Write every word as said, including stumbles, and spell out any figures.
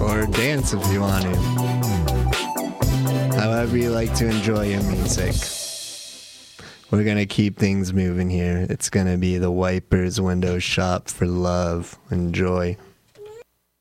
or dance if you want to. However you like to enjoy your music. We're going to keep things moving here. It's going to be the Wipers Window Shop for love and joy.